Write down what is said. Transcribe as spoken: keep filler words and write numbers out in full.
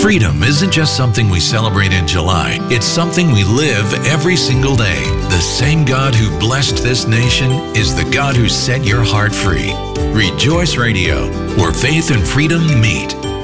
Freedom isn't just something we celebrate in July. It's something we live every single day. The same God who blessed this nation is the God who set your heart free. Rejoice Radio, where faith and freedom meet.